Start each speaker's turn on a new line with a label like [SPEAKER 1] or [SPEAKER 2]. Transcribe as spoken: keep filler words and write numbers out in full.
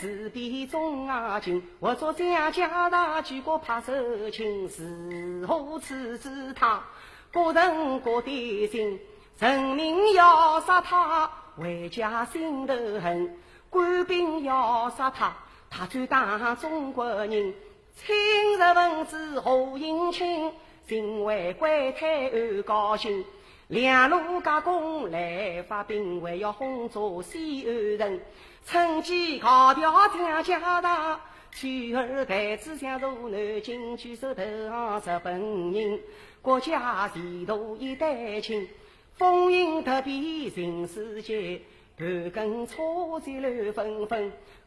[SPEAKER 1] 自比中啊军，我做家家大举国怕受情，是后此之他，各人各的心，人民要杀他，为家心头恨，官兵要杀他，他最打中国人，清日文字后迎亲，心为国泰而高兴。两路加工来发兵，还要轰炸西安人，趁机搞掉家家大，取而代之向入南京，举手投降日本人，国家前途一代清，风云特别人世间，盘根错节乱纷纷，